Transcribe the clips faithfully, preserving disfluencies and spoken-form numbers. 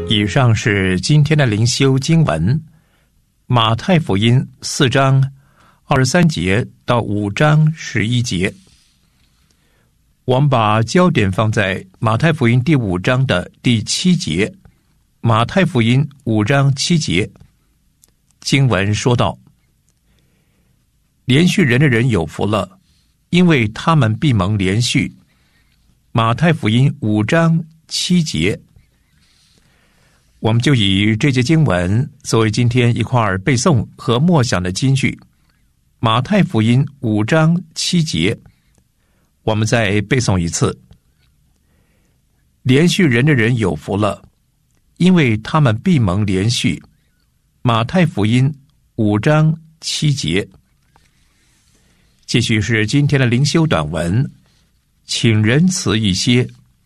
以上是今天的灵修经文，马太福音四章二十三节到五章十一节。我们把焦点放在马太福音第五章的第七节。马太福音五章七节，经文说道：连续人的人有福了，因为他们必蒙连续。马太福音五章七节，我们就以这节经文作为今天一块背诵和默想的金句。马太福音五章七节，我们再背诵一次：连续人的人有福了，因为他们必蒙连续。马太福音五章七节。继续是今天的灵修短文，请仁慈一些。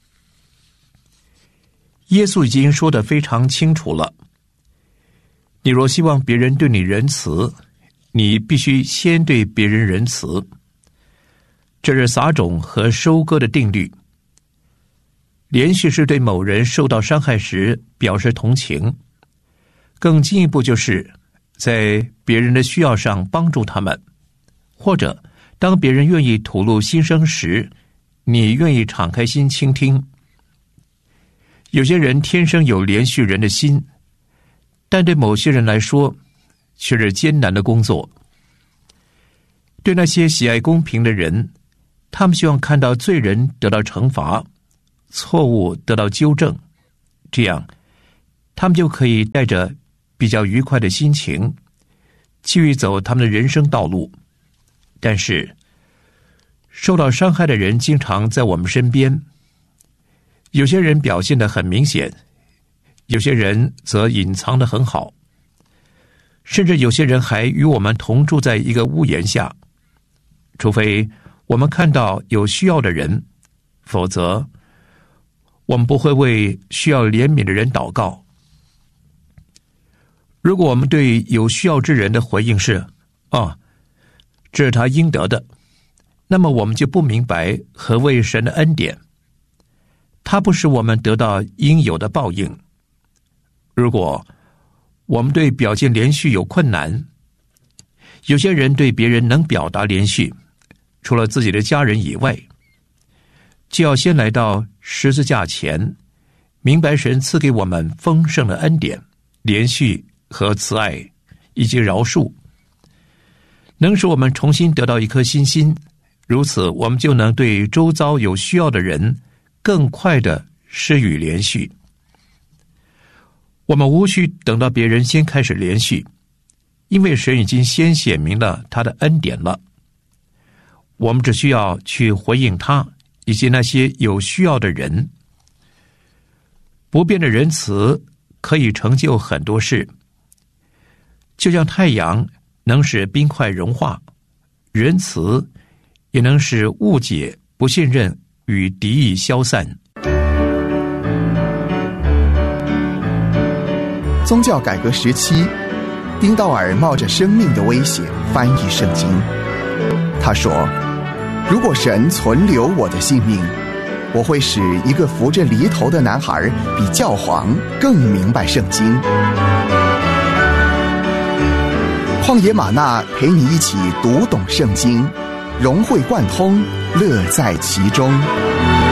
耶稣已经说得非常清楚了，你若希望别人对你仁慈，你必须先对别人仁慈。这是撒种和收割的定律。连续是对某人受到伤害时表示同情，更进一步就是在别人的需要上帮助他们，或者当别人愿意吐露心声时，你愿意敞开心倾听。有些人天生有连续人的心，但对某些人来说却是艰难的工作。对那些喜爱公平的人，他们希望看到罪人得到惩罚，错误得到纠正，这样他们就可以带着比较愉快的心情继续走他们的人生道路。但是受到伤害的人经常在我们身边，有些人表现得很明显，有些人则隐藏得很好，甚至有些人还与我们同住在一个屋檐下。除非我们看到有需要的人，否则我们不会为需要怜悯的人祷告。如果我们对有需要之人的回应是啊，这是他应得的，那么我们就不明白何谓神的恩典，它不使我们得到应有的报应。如果我们对表现连续有困难，有些人对别人能表达连续，除了自己的家人以外，就要先来到十字架前，明白神赐给我们丰盛的恩典、连续和慈爱以及饶恕，能使我们重新得到一颗新心，如此我们就能对周遭有需要的人更快地施予连续。我们无需等到别人先开始连续，因为神已经先显明了他的恩典了。我们只需要去回应他以及那些有需要的人。不变的仁慈可以成就很多事，就像太阳能使冰块融化，仁慈也能使误解、不信任与敌意消散。 宗教改革时期，丁道尔冒着生命的危险翻译圣经。他说，如果神存留我的性命，我会使一个扶着犁头的男孩比教皇更明白圣经。旷野吗哪陪你一起读懂圣经，融会贯通，乐在其中。